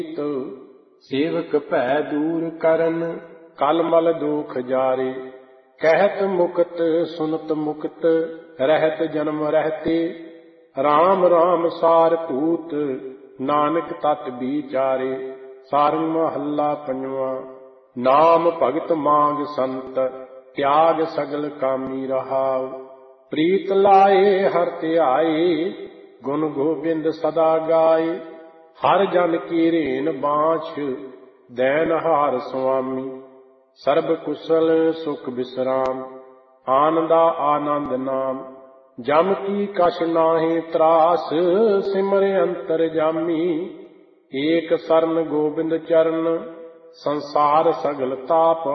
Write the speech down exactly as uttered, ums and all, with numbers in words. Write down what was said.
ਸੇਵਕ ਭੈ ਦੂਰ ਕਰਨ ਕਲ ਮਲ ਦੋਖ ਜਾਰੇ। ਕਹਿਤ ਮੁਕਤ ਸੁਨਤ ਮੁਕਤ ਰਹਿਤ ਜਨਮ ਰਹਤੇ। ਰਾਮ ਰਾਮ ਸਾਰ ਭੂਤ ਨਾਨਕ ਤਤ ਵਿਚਾਰੇ। ਸਾਰੰਗ ਮਹੱਲਾ ਪੰਜਵਾਂ। ਨਾਮ ਭਗਤ ਮਾਂਗ ਸੰਤ ਤਿਆਗ ਸਗਲ ਕਾਮੀ ਰਹਾਉ। ਪ੍ਰੀਤ ਲਾਏ ਹਰ ਧਿਆਏ ਗੁਣ ਗੋਬਿੰਦ ਸਦਾ ਗਾਏ। ਹਰ ਜਨ ਕੀ ਰੇਨ ਬਾਛ ਦੈਨ ਹਾਰ ਸੁਆਮੀ। ਸਰਬ ਕੁਸ਼ਲ ਸੁਖ ਬਿਸਰਾਮ ਆਨੰਦਾ ਆਨੰਦ ਨਾਮ। ਜਮ ਕੀ ਕਛ ਨਾਹੀ ਤਰਾਸ ਸਿਮਰ ਅੰਤਰ ਜਾਮੀ। ਏਕ ਸਰਨ ਗੋਬਿੰਦ ਚਰਨ ਸੰਸਾਰ ਸਗਲ ਤਾਪ